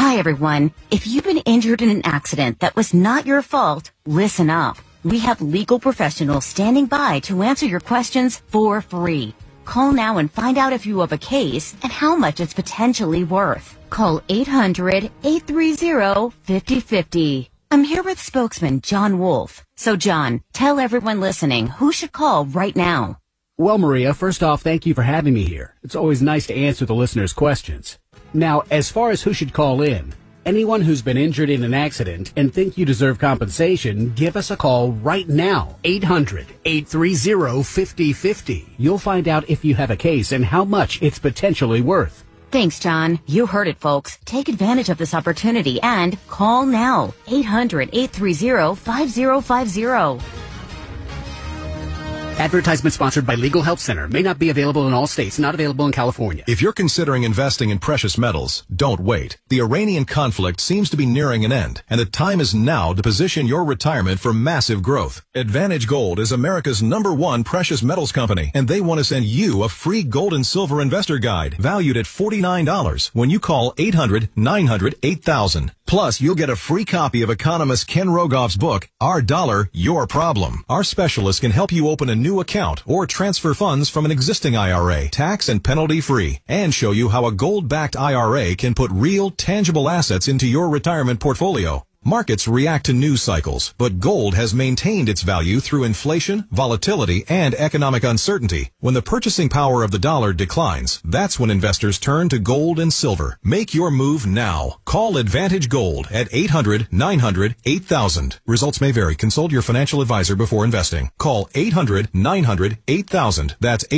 Hi, everyone. If you've been injured in an accident that was not your fault, listen up. We have legal professionals standing by to answer your questions for free. Call now and find out if you have a case and how much it's potentially worth. Call 800-830-5050. I'm here with spokesman John Wolf. So, John, tell everyone listening who should call right now. Well, Maria, first off, thank you for having me here. It's always nice to answer the listeners' questions. Now, as far as who should call in, anyone who's been injured in an accident and think you deserve compensation, give us a call right now. 800-830-5050. You'll find out if you have a case and how much it's potentially worth. Thanks, John. You heard it, folks. Take advantage of this opportunity and call now. 800-830-5050. Advertisement sponsored by Legal Help Center. May not be available in all states. Not available in California. If you're considering investing in precious metals, don't wait. The Iranian conflict seems to be nearing an end, and the time is now to position your retirement for massive growth. Advantage Gold is America's #1 precious metals company, and they want to send you a free gold and silver investor guide valued at $49 when you call 800-900-8000. Plus, you'll get a free copy of economist Ken Rogoff's book, Our Dollar, Your Problem. Our specialists can help you open a new account or transfer funds from an existing IRA, tax and penalty free, and show you how a gold-backed IRA can put real, tangible assets into your retirement portfolio. Markets react to news cycles, but gold has maintained its value through inflation, volatility, and economic uncertainty. When the purchasing power of the dollar declines, that's when investors turn to gold and silver. Make your move now. Call Advantage Gold at 800-900-8000. Results may vary. Consult your financial advisor before investing. Call 800-900-8000. That's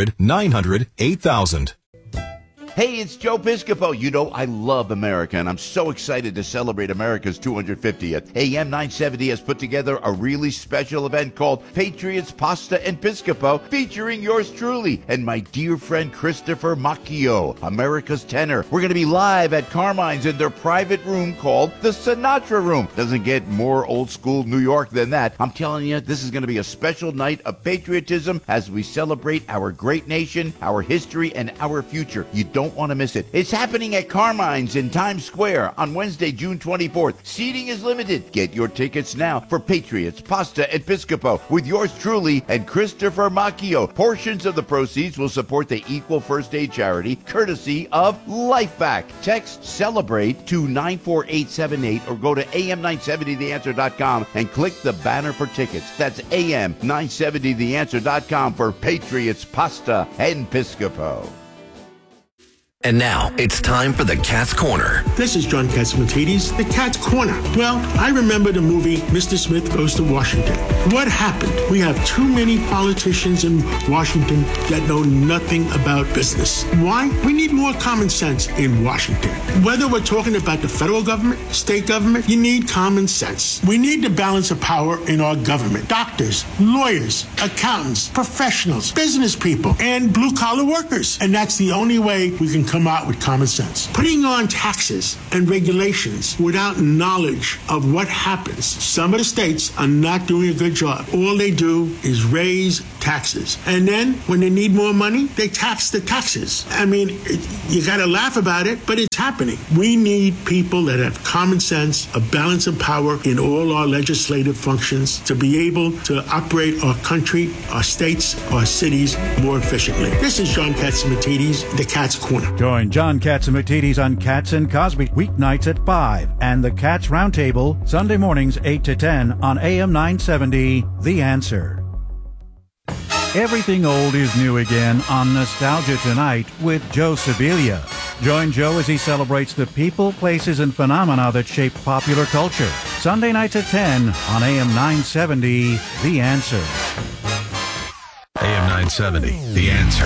800-900-8000. Hey, it's Joe Piscopo. You know, I love America, and I'm so excited to celebrate America's 250th. AM 970 has put together a really special event called Patriots, Pasta, and Piscopo, featuring yours truly and my dear friend Christopher Macchio, America's tenor. We're going to be live at Carmine's in their private room called the Sinatra Room. Doesn't get more old school New York than that. I'm telling you, this is going to be a special night of patriotism as we celebrate our great nation, our history, and our future. You don't want to miss it. It's happening at Carmine's in Times Square on Wednesday, June 24th. Seating is limited. Get your tickets now for Patriots, Pasta, and Piscopo with yours truly and Christopher Macchio. Portions of the proceeds will support the Equal First Aid charity, courtesy of LifeBack. Text CELEBRATE to 94878 or go to am970theanswer.com and click the banner for tickets. That's am970theanswer.com for Patriots, Pasta, and Piscopo. And now, it's time for the Cat's Corner. This is John Catsimatidis, the Cat's Corner. Well, I remember the movie Mr. Smith Goes to Washington. What happened? We have too many politicians in Washington that know nothing about business. Why? We need more common sense in Washington. Whether we're talking about the federal government, state government, you need common sense. We need the balance of power in our government. Doctors, lawyers, accountants, professionals, business people, and blue-collar workers. And that's the only way we can come out with common sense. Putting on taxes and regulations without knowledge of what happens. Some of the states are not doing a good job. All they do is raise taxes. And then when they need more money, they tax the taxes. I mean, you got to laugh about it, but it's happening. We need people that have common sense, a balance of power in all our legislative functions to be able to operate our country, our states, our cities more efficiently. This is John Catsimatidis, the Cat's Corner. Join John Catsimatidis on Cats and Cosby weeknights at 5 and the Cats Roundtable Sunday mornings 8 to 10 on AM 970, The Answer. Everything old is new again on Nostalgia Tonight with Joe Sibilia. Join Joe as he celebrates the people, places, and phenomena that shape popular culture. Sunday nights at 10 on AM 970, The Answer. AM 970, The Answer.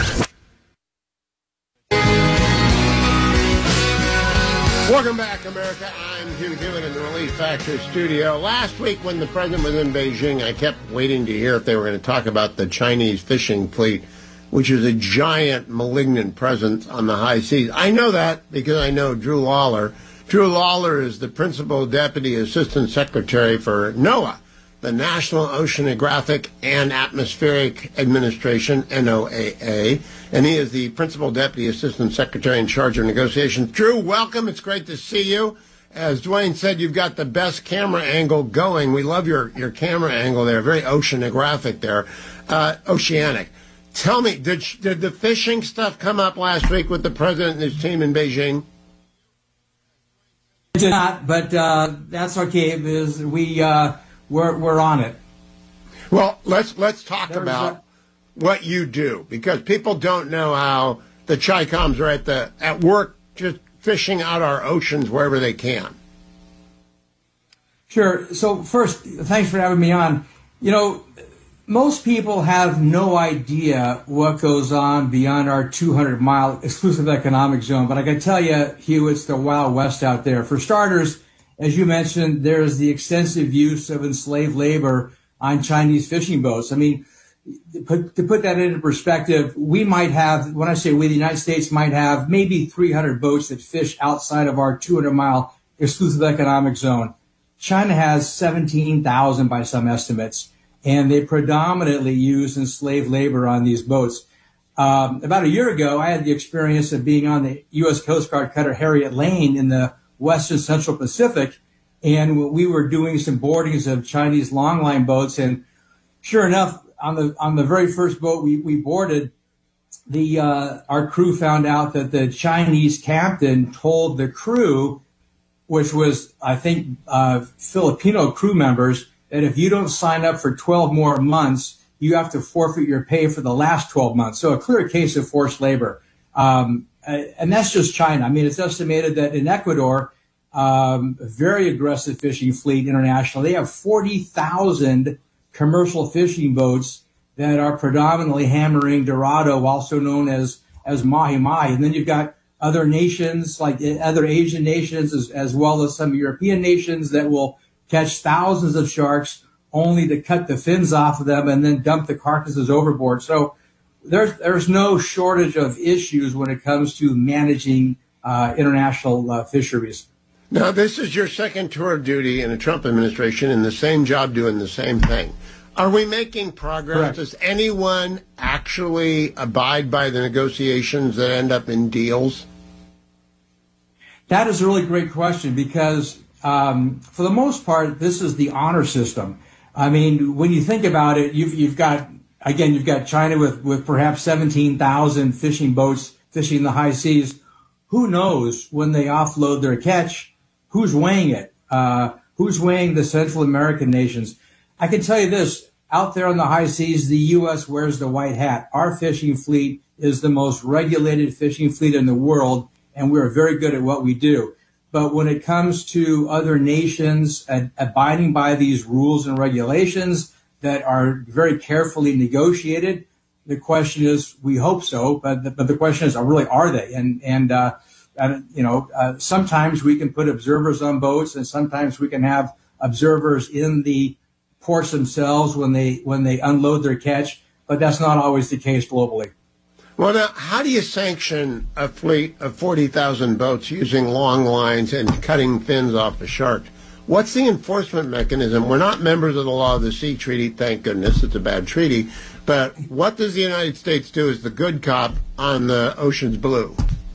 Welcome back, America. I'm Hugh Given in the Relief Factor studio. Last week when the president was in Beijing, I kept waiting to hear if they were going to talk about the Chinese fishing fleet, which is a giant, malignant presence on the high seas. I know that because I know Drew Lawler. Drew Lawler is the principal deputy assistant secretary for NOAA, the National Oceanographic and Atmospheric Administration, NOAA, and he is the Principal Deputy Assistant Secretary in charge of negotiations. Drew, welcome. It's great to see you. As Dwayne said, you've got the best camera angle going. We love your camera angle there. Very oceanographic there. Oceanic. Tell me, did the fishing stuff come up last week with the president and his team in Beijing? It did not, but that's okay because we're on it. Well, let's talk about what you do, because people don't know how the Chi-Coms are at work just fishing out our oceans wherever they can. Sure. So first, thanks for having me on. You know, most people have no idea what goes on beyond our 200-mile exclusive economic zone. But I can tell you, Hugh, it's the Wild West out there. For starters, as you mentioned, there's the extensive use of enslaved labor on Chinese fishing boats. I mean, to put that into perspective, we might have, when I say we, the United States might have maybe 300 boats that fish outside of our 200-mile exclusive economic zone. China has 17,000 by some estimates, and they predominantly use enslaved labor on these boats. About a year ago, I had the experience of being on the U.S. Coast Guard cutter Harriet Lane in the Western Central Pacific, and we were doing some boardings of Chinese longline boats, and sure enough, on the very first boat we boarded, our crew found out that the Chinese captain told the crew, which was, I think, Filipino crew members, that if you don't sign up for 12 more months, you have to forfeit your pay for the last 12 months. So a clear case of forced labor. And that's just China. I mean, it's estimated that in Ecuador, a very aggressive fishing fleet international, they have 40,000 commercial fishing boats that are predominantly hammering Dorado, also known as mahi-mahi. And then you've got other nations, like other Asian nations, as well as some European nations that will catch thousands of sharks only to cut the fins off of them and then dump the carcasses overboard. So there's no shortage of issues when it comes to managing international fisheries. Now, this is your second tour of duty in the Trump administration in the same job doing the same thing. Are we making progress? Correct. Does anyone actually abide by the negotiations that end up in deals? That is a really great question because, for the most part, this is the honor system. I mean, when you think about it, you've got China with perhaps 17,000 fishing boats fishing the high seas. Who knows when they offload their catch? Who's weighing it? Who's weighing the Central American nations? I can tell you this. Out there on the high seas, the U.S. wears the white hat. Our fishing fleet is the most regulated fishing fleet in the world, and we're very good at what we do. But when it comes to other nations abiding by these rules and regulations that are very carefully negotiated, the question is, we hope so, but the question is, really, are they? Sometimes we can put observers on boats, and sometimes we can have observers in the ports themselves when they unload their catch, but that's not always the case globally. Well, now, how do you sanction a fleet of 40,000 boats using long lines and cutting fins off a shark? What's the enforcement mechanism? We're not members of the Law of the Sea Treaty, thank goodness. It's a bad treaty. But what does the United States do as the good cop on the ocean's blue?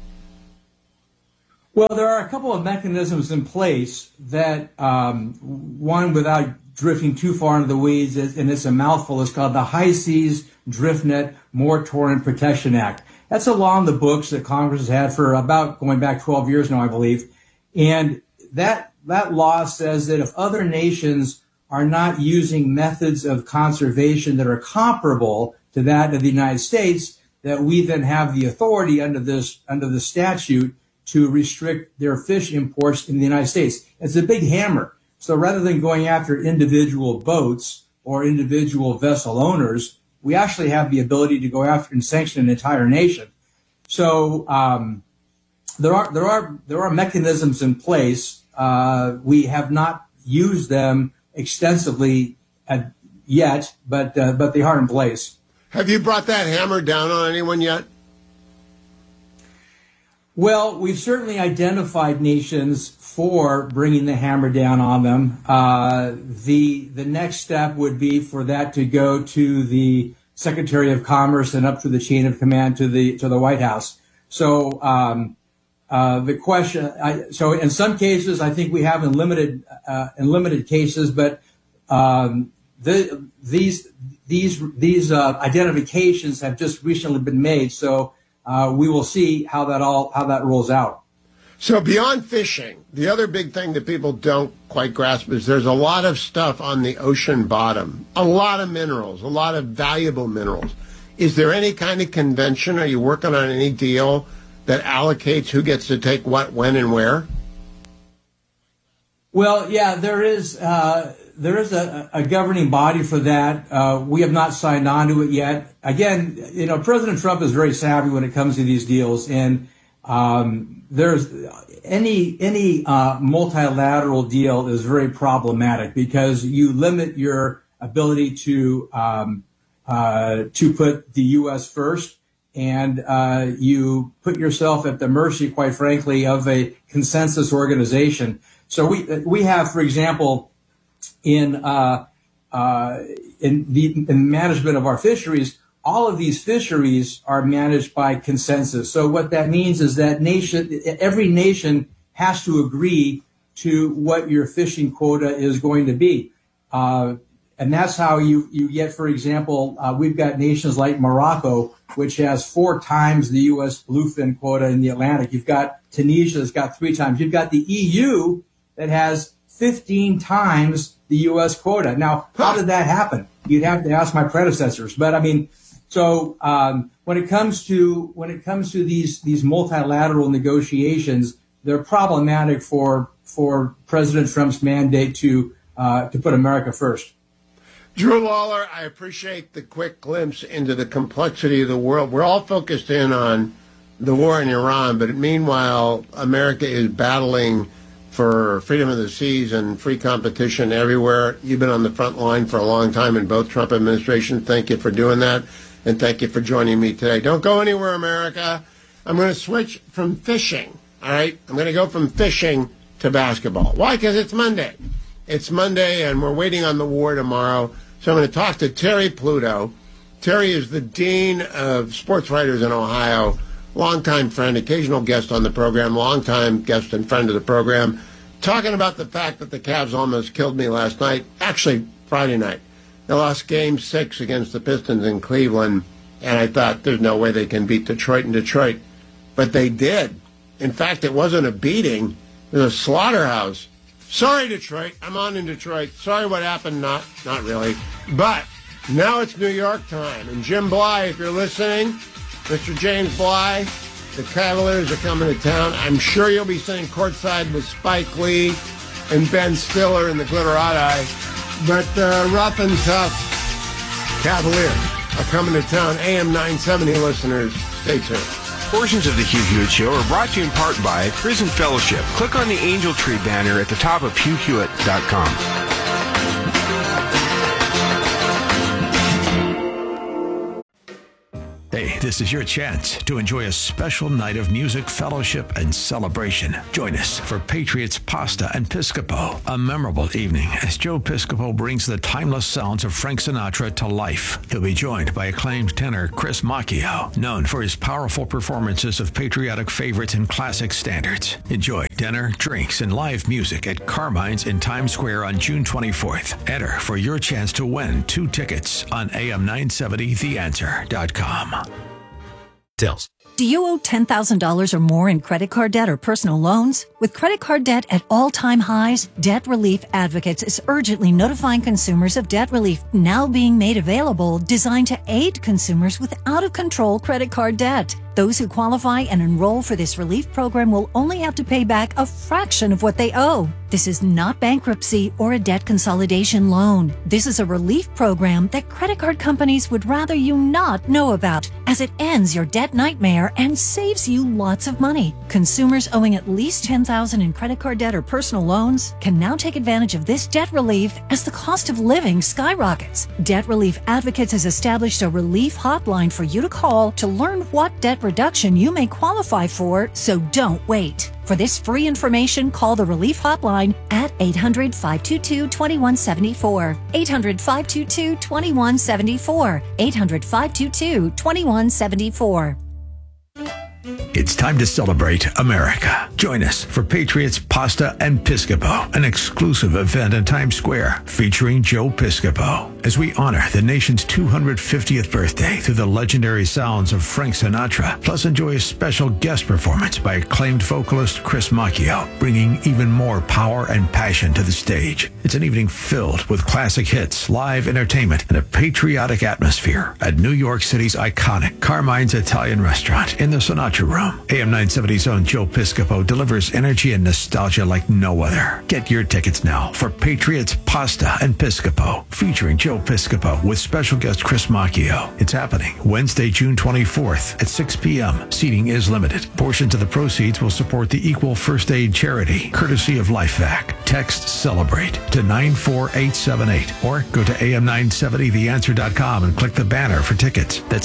Well, there are a couple of mechanisms in place that, one, without drifting too far into the weeds, and it's a mouthful, is called the High Seas Drift Net Moratorium Protection Act. That's a law in the books that Congress has had for about going back 12 years now, I believe. And that law says that if other nations are not using methods of conservation that are comparable to that of the United States, that we then have the authority under the statute to restrict their fish imports in the United States. It's a big hammer. So rather than going after individual boats or individual vessel owners, we actually have the ability to go after and sanction an entire nation. So there are mechanisms in place. We have not used them extensively yet, but they are in place. Have you brought that hammer down on anyone yet? Well, we've certainly identified nations for bringing the hammer down on them. The next step would be for that to go to the Secretary of Commerce and up through the chain of command to the White House. So the question, so in some cases, I think we have in limited cases, but these identifications have just recently been made. So we will see how that rolls out. So beyond fishing, the other big thing that people don't quite grasp is there's a lot of stuff on the ocean bottom, a lot of minerals, a lot of valuable minerals. Is there any kind of convention? Are you working on any deal that allocates who gets to take what, when, and where? Well, yeah, there is a governing body for that. We have not signed on to it yet. Again, President Trump is very savvy when it comes to these deals, and there's any multilateral deal is very problematic because you limit your ability to put the U.S. first, and you put yourself at the mercy, quite frankly, of a consensus organization. So we have, for example, in the management of our fisheries, all of these fisheries are managed by consensus. So what that means is that every nation has to agree to what your fishing quota is going to be. And that's how you get, for example, we've got nations like Morocco, which has 4 times the U.S. bluefin quota in the Atlantic. You've got Tunisia that's got 3 times. You've got the EU that has 15 times the U.S. quota. Now, how did that happen? You'd have to ask my predecessors. But I mean, so when it comes to these multilateral negotiations, they're problematic for President Trump's mandate to put America first. Drew Lawler, I appreciate the quick glimpse into the complexity of the world. We're all focused in on the war in Iran, but meanwhile, America is battling for freedom of the seas and free competition everywhere. You've been on the front line for a long time in both Trump administrations. Thank you for doing that, and thank you for joining me today. Don't go anywhere, America. I'm going to switch from fishing, all right? I'm going to go from fishing to basketball. Why? Because it's Monday. It's Monday, and we're waiting on the war tomorrow. So I'm going to talk to Terry Pluto. Terry is the Dean of Sports Writers in Ohio, longtime friend, occasional guest on the program, longtime guest and friend of the program, talking about the fact that the Cavs almost killed me last night, actually Friday night. They lost Game 6 against the Pistons in Cleveland, and I thought there's no way they can beat Detroit in Detroit. But they did. In fact, it wasn't a beating. It was a slaughterhouse. Sorry, Detroit. I'm on in Detroit. Sorry what happened. Not really. But now it's New York time. And Jim Bly, if you're listening, Mr. James Bly, the Cavaliers are coming to town. I'm sure you'll be sitting courtside with Spike Lee and Ben Stiller in the Glitterati. But rough and tough Cavaliers are coming to town. AM 970 listeners, stay tuned. Portions of the Hugh Hewitt Show are brought to you in part by Prison Fellowship. Click on the Angel Tree banner at the top of HughHewitt.com. Hey, this is your chance to enjoy a special night of music, fellowship, and celebration. Join us for Patriots Pasta and Piscopo, a memorable evening as Joe Piscopo brings the timeless sounds of Frank Sinatra to life. He'll be joined by acclaimed tenor Chris Macchio, known for his powerful performances of patriotic favorites and classic standards. Enjoy dinner, drinks, and live music at Carmine's in Times Square on June 24th. Enter for your chance to win 2 tickets on AM970theanswer.com. Do you owe $10,000 or more in credit card debt or personal loans? With credit card debt at all-time highs, Debt Relief Advocates is urgently notifying consumers of debt relief now being made available, designed to aid consumers with out-of-control credit card debt. Those who qualify and enroll for this relief program will only have to pay back a fraction of what they owe. This is not bankruptcy or a debt consolidation loan. This is a relief program that credit card companies would rather you not know about, as it ends your debt nightmare and saves you lots of money. Consumers owing at least $10,000 in credit card debt or personal loans can now take advantage of this debt relief as the cost of living skyrockets. Debt Relief Advocates has established a relief hotline for you to call to learn what debt step reduction you may qualify for, so don't wait. For this free information, call the Relief Hotline at 800-522-2174. 800-522-2174. 800-522-2174. It's time to celebrate America. Join us for Patriots Pasta and Piscopo, an exclusive event in Times Square featuring Joe Piscopo, as we honor the nation's 250th birthday through the legendary sounds of Frank Sinatra, plus enjoy a special guest performance by acclaimed vocalist Chris Macchio, bringing even more power and passion to the stage. It's an evening filled with classic hits, live entertainment, and a patriotic atmosphere at New York City's iconic Carmine's Italian Restaurant in the Sinatra Room. AM 970's own Joe Piscopo delivers energy and nostalgia like no other. Get your tickets now for Patriots Pasta and Piscopo, featuring Joe Piscopo with special guest Chris Macchio. It's happening Wednesday, June 24th at 6 p.m. Seating is limited. Portions of the proceeds will support the Equal First Aid charity, courtesy of LifeVac. Text CELEBRATE to 94878 or go to am970theanswer.com and click the banner for tickets. That's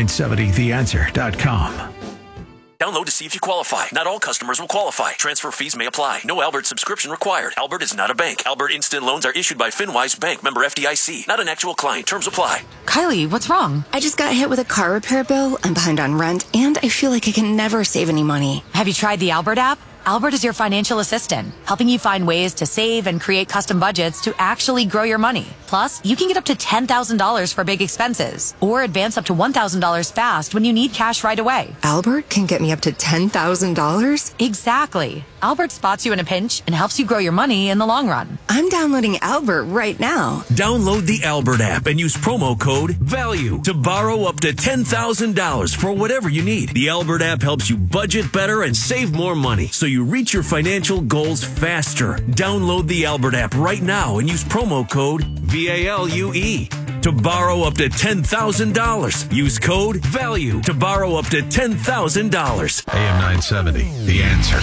am970theanswer.com. Download to see if you qualify. Not all customers will qualify. Transfer fees may apply. No Albert subscription required. Albert is not a bank. Albert Instant Loans are issued by FinWise Bank, member FDIC. Not an actual client. Terms apply. Kylie, what's wrong? I just got hit with a car repair bill. I'm behind on rent, and I feel like I can never save any money. Have you tried the Albert app? Albert is your financial assistant, helping you find ways to save and create custom budgets to actually grow your money. Plus, you can get up to $10,000 for big expenses or advance up to $1,000 fast when you need cash right away. Albert can get me up to $10,000? Exactly. Albert spots you in a pinch and helps you grow your money in the long run. I'm downloading Albert right now. Download the Albert app and use promo code VALUE to borrow up to $10,000 for whatever you need. The Albert app helps you budget better and save more money, so you reach your financial goals faster. Download the Albert app right now and use promo code VALUE to borrow up to $10,000. Use code VALUE to borrow up to $10,000. AM 970, The Answer.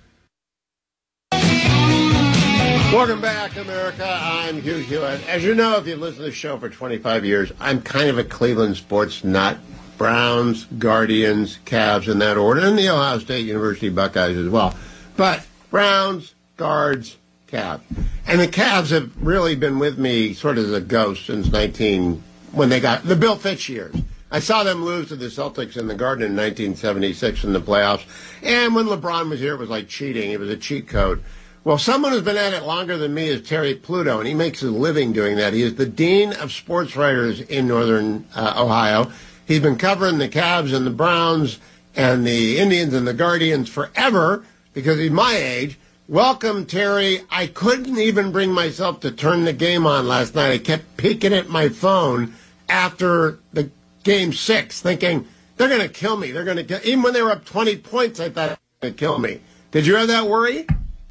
Welcome back, America. I'm Hugh Hewitt. As you know, if you've listened to the show for 25 years, I'm kind of a Cleveland sports nut. Browns, Guardians, Cavs in that order, and the Ohio State University Buckeyes as well. But Browns, Guards, Cavs. And the Cavs have really been with me sort of as a ghost since when they got the Bill Fitch years. I saw them lose to the Celtics in the Garden in 1976 in the playoffs. And when LeBron was here, it was like cheating. It was a cheat code. Well, someone who's been at it longer than me is Terry Pluto, and he makes a living doing that. He is the Dean of Sports Writers in Northern Ohio. He's been covering the Cavs and the Browns and the Indians and the Guardians forever because he's my age. Welcome, Terry. I couldn't even bring myself to turn the game on last night. I kept peeking at my phone after the Game 6, thinking, they're going to kill me. They're going to kill. Even when they were up 20 points, I thought they were going to kill me. Did you have that worry?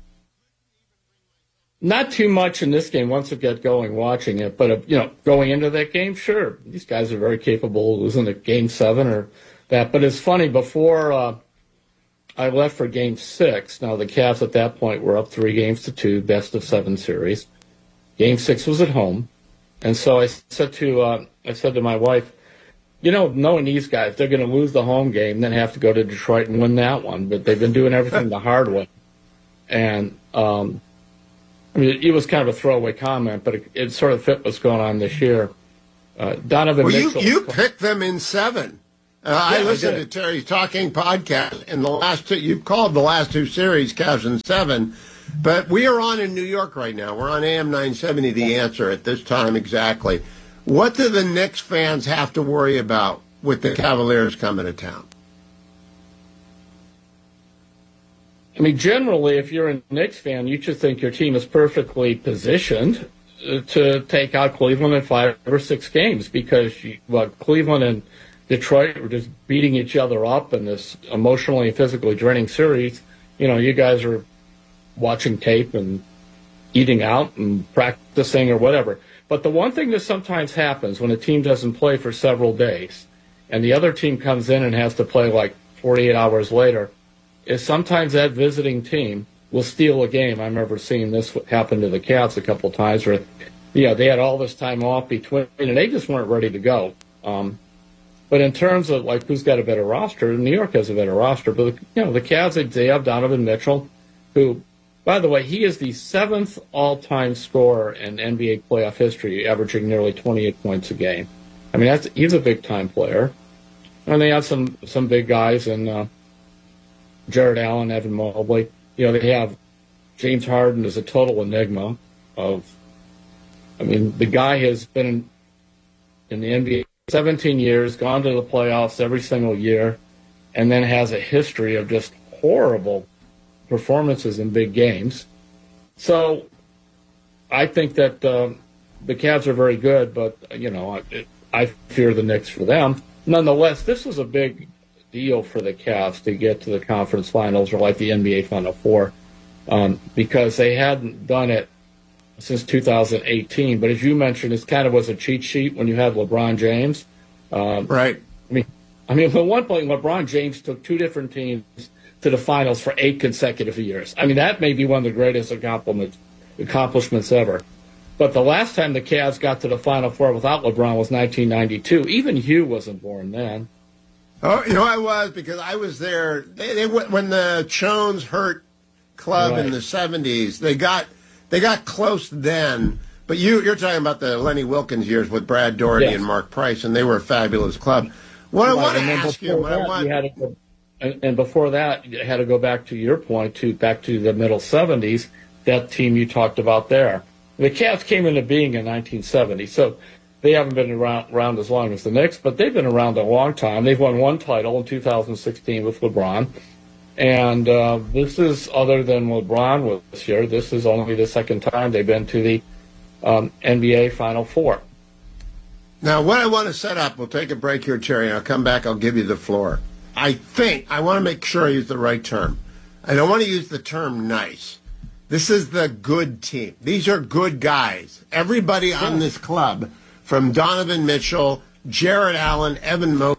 Not too much in this game once it got going watching it, but, going into that game, sure, these guys are very capable of losing at Game 7 or that. But it's funny, before I left for Game 6, now the Cavs at that point were up 3-2, best-of-7 series. Game 6 was at home, and so I said to my wife, knowing these guys, they're going to lose the home game, then have to go to Detroit and win that one. But they've been doing everything the hard way. And it was kind of a throwaway comment, but it sort of fit what's going on this year. Donovan Mitchell. You picked them in 7. I listened to Terry's Talking podcast, and you've called the last 2 series Cavs in 7. But we are on in New York right now. We're on AM 970, The Answer, at this time exactly. What do the Knicks fans have to worry about with the Cavaliers coming to town? Generally, if you're a Knicks fan, you should think your team is perfectly positioned to take out Cleveland in 5 or 6 games because Cleveland and Detroit were just beating each other up in this emotionally and physically draining series. You guys are watching tape and eating out and practicing or whatever. But the one thing that sometimes happens when a team doesn't play for several days and the other team comes in and has to play like 48 hours later is sometimes that visiting team will steal a game. I remember seeing this happen to the Cavs a couple of times where, they had all this time off between and they just weren't ready to go. But in terms of like who's got a better roster, New York has a better roster. But the Cavs, they have Donovan Mitchell, who, by the way, he is the 7th all-time scorer in NBA playoff history, averaging nearly 28 points a game. I mean, he's a big-time player. And they have some big guys in Jared Allen, Evan Mobley. They have James Harden as a total enigma. The guy has been in the NBA 17 years, gone to the playoffs every single year, and then has a history of just horrible performances in big games. So I think that the Cavs are very good, but, I fear the Knicks for them. Nonetheless, this was a big deal for the Cavs to get to the conference finals, or like the NBA Final Four, because they hadn't done it since 2018. But as you mentioned, it kind of was a cheat sheet when you had LeBron James. Right. I mean, at one point, LeBron James took 2 different teams to the finals for 8 consecutive years. I mean, that may be one of the greatest accomplishments ever. But the last time the Cavs got to the Final Four without LeBron was 1992. Even Hugh wasn't born then. Oh, I was, because I was there. They when the Chones hurt club in the 70s. They got close then. But you're talking about the Lenny Wilkins years with Brad Doherty and Mark Price, and they were a fabulous club. What I want to ask you, and before that, you had to go back to your point, back to the middle 70s, that team you talked about there. The Cavs came into being in 1970, so they haven't been around as long as the Knicks, but they've been around a long time. They've won 1 title in 2016 with LeBron. And this is, other than LeBron was here, this is only the second time they've been to the NBA Final Four. Now, what I want to set up, we'll take a break here, Terry, and I'll come back, I'll give you the floor. I want to make sure I use the right term. I don't want to use the term nice. This is the good team. These are good guys. Everybody on this club, from Donovan Mitchell, Jared Allen, Evan Mobley.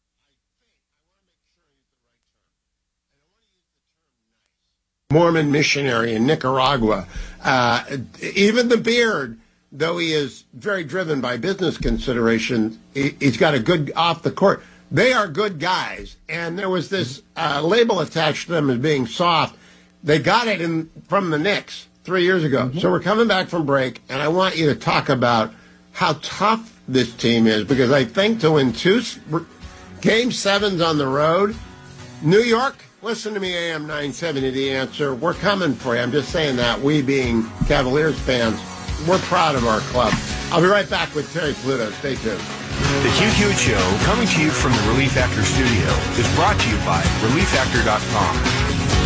Mormon missionary in Nicaragua. Even the Beard, though he is very driven by business considerations, he's got a good off the court. They are good guys. And there was this label attached to them as being soft. They got it from the Knicks 3 years ago. Mm-hmm. So we're coming back from break, and I want you to talk about how tough this team is, because I think to win 2 Game 7s on the road, New York, listen to me, AM 970, The Answer. We're coming for you. I'm just saying that. We, being Cavaliers fans, we're proud of our club. I'll be right back with Terry Pluto. Stay tuned. The Hugh Hewitt Show, coming to you from the Relief Factor studio, is brought to you by ReliefFactor.com.